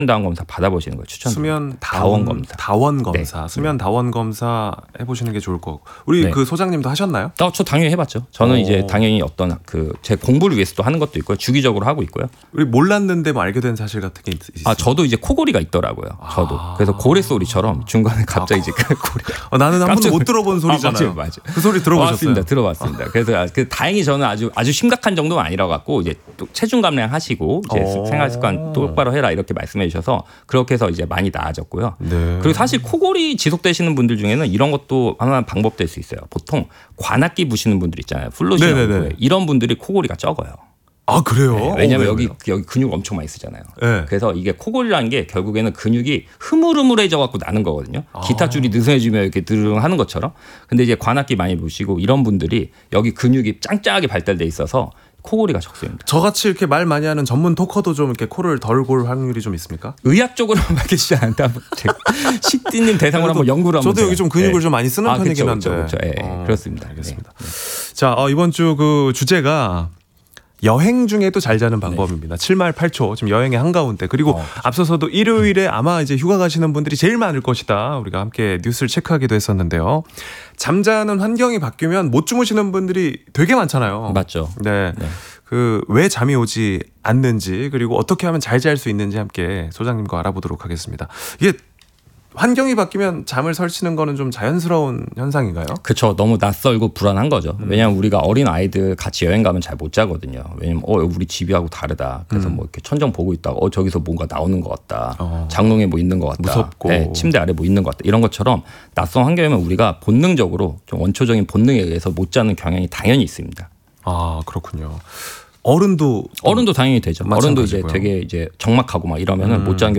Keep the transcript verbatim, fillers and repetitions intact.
다원 검사 받아보시는 걸 추천드립니다. 수면 다원, 다원 검사. 다원 검사. 네. 수면 다원 검사 해보시는 게 좋을 거고. 우리 네. 그 소장님도 하셨나요? 어, 저 당연히 해봤죠. 저는 오. 이제 당연히 어떤 그 제 공부를 위해서도 하는 것도 있고요. 주기적으로 하고 있고요. 우리 몰랐는데 뭐 알게 된 사실 같은 게 있, 있어요? 아 저도 이제 코골이가 있더라고요. 저도 아. 그래서 고래 소리처럼 중간에 갑자기 이제 그 고래. 어, 나는 한 번도 깜짝- 못 들어본 소리잖아요. 아, 맞아요, 맞아요. 그 소리 들어보셨어요? 맞습니다. 들어봤습니다. 그래서 그 다행히 저는 아주 아주 심각한 정도는 아니라 갖고 이제 또 체중 감량 하시고 이제 오. 생활 습관 똑바로 해라 이렇게 말씀해 주셔서 그렇게 해서 이제 많이 나아졌고요. 네. 그리고 사실 코골이 지속되시는 분들 중에는 이런 것도 하나 방법 될 수 있어요. 보통 관악기 부시는 분들 있잖아요. 플루시언 네네네. 이런 분들이 코골이가 적어요. 아 그래요? 네, 왜냐하면 어, 여기 왜요? 여기 근육 엄청 많이 쓰잖아요. 네. 그래서 이게 코골이라는 게 결국에는 근육이 흐물흐물해져 갖고 나는 거거든요. 기타 줄이 느슨해지면 이렇게 드릉하는 것처럼. 근데 이제 관악기 많이 보시고 이런 분들이 여기 근육이 짱짱하게 발달돼 있어서 코골이가 적습니다. 저같이 이렇게 말 많이 하는 전문 토커도 좀 이렇게 코를 덜 골 확률이 좀 있습니까? 의학적으로 밝히시지 않다. 식디님 대상으로 한번 연구를 한번. 저도 여기 좀 근육을 네. 좀 많이 쓰는 아, 편이긴 그쵸, 한데. 그쵸, 그쵸. 예, 어, 그렇습니다. 알겠습니다. 네. 자 어, 이번 주 그 주제가 여행 중에도 잘 자는 방법입니다. 칠 말 팔 초 지금 여행의 한가운데 그리고 어, 앞서서도 일요일에 아마 이제 휴가 가시는 분들이 제일 많을 것이다. 우리가 함께 뉴스를 체크하기도 했었는데요. 잠자는 환경이 바뀌면 못 주무시는 분들이 되게 많잖아요. 맞죠. 네. 네. 그 왜 잠이 오지 않는지 그리고 어떻게 하면 잘 잘 수 있는지 함께 소장님과 알아보도록 하겠습니다. 이게 환경이 바뀌면 잠을 설치는 거는 좀 자연스러운 현상인가요? 그렇죠. 너무 낯설고 불안한 거죠. 음. 왜냐하면 우리가 어린 아이들 같이 여행 가면 잘 못 자거든요. 왜냐면 어 우리 집이하고 다르다. 그래서 음. 뭐 이렇게 천정 보고 있다가 어 저기서 뭔가 나오는 것 같다. 어. 장롱에 뭐 있는 것 같다. 무섭고. 네, 침대 아래 뭐 있는 것 같다. 이런 것처럼 낯선 환경이면 우리가 본능적으로 좀 원초적인 본능에 의해서 못 자는 경향이 당연히 있습니다. 아 그렇군요. 어른도 어른도 당연히 되죠. 어른도 이제 마찬가지고요. 되게 이제 적막하고 막 이러면은 음. 못 자는 경우